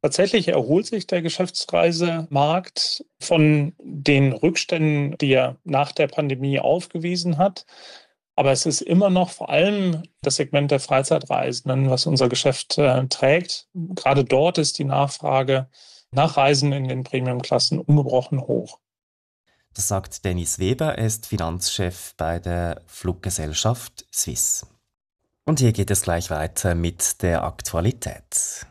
Tatsächlich erholt sich der Geschäftsreisemarkt von den Rückständen, die er nach der Pandemie aufgewiesen hat. Aber es ist immer noch vor allem das Segment der Freizeitreisenden, was unser Geschäft trägt. Gerade dort ist die Nachfrage nach Reisen in den Premiumklassen ungebrochen hoch. Das sagt Dennis Weber, er ist Finanzchef bei der Fluggesellschaft Swiss. Und hier geht es gleich weiter mit der Aktualität.